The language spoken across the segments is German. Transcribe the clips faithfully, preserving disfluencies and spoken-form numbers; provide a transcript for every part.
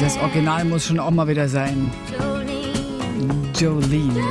Das Original muss schon auch mal wieder sein. Jolene.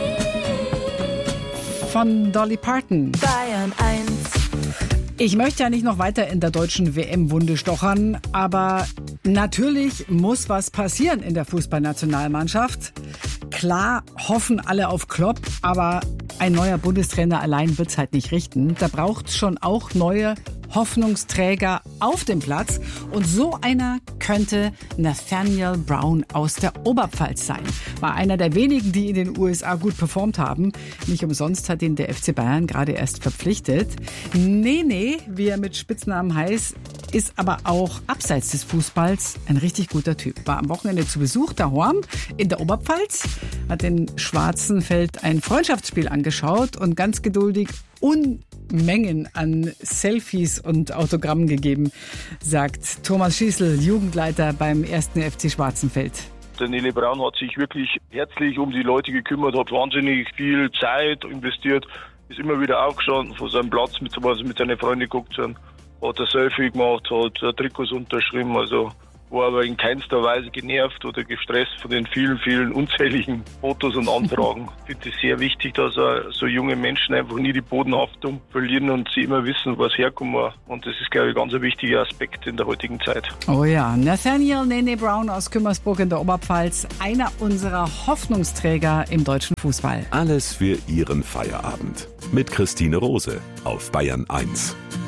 Von Dolly Parton. Bayern eins. Ich möchte ja nicht noch weiter in der deutschen W M-Wunde stochern, aber natürlich muss was passieren in der Fußballnationalmannschaft. Klar hoffen alle auf Klopp, aber ein neuer Bundestrainer allein wird's halt nicht richten. Da braucht's schon auch neue Hoffnungsträger auf dem Platz. Und so einer könnte Nathaniel Brown aus der Oberpfalz sein. War einer der wenigen, die in den U S A gut performt haben. Nicht umsonst hat ihn der F C Bayern gerade erst verpflichtet. Nene, wie er mit Spitznamen heißt, ist aber auch abseits des Fußballs ein richtig guter Typ. War am Wochenende zu Besuch daheim in der Oberpfalz, hat in Schwarzenfeld ein Freundschaftsspiel angeschaut und ganz geduldig Unmengen an Selfies und Autogrammen gegeben, sagt Thomas Schießl, Jugendleiter beim ersten F C Schwarzenfeld. Der Nele Braun hat sich wirklich herzlich um die Leute gekümmert, hat wahnsinnig viel Zeit investiert, ist immer wieder aufgestanden von seinem Platz, mit, wo sie mit seinen Freunden geguckt sind, hat ein Selfie gemacht, hat Trikots unterschrieben, also war aber in keinster Weise genervt oder gestresst von den vielen, vielen unzähligen Fotos und Anfragen. Ich finde es sehr wichtig, dass so junge Menschen einfach nie die Bodenhaftung verlieren und sie immer wissen, was herkommt. Und das ist, glaube ich, ganz ein wichtiger Aspekt in der heutigen Zeit. Oh ja, Nathaniel Nene Brown aus Kümmersburg in der Oberpfalz, einer unserer Hoffnungsträger im deutschen Fußball. Alles für Ihren Feierabend. Mit Christine Rose auf Bayern eins.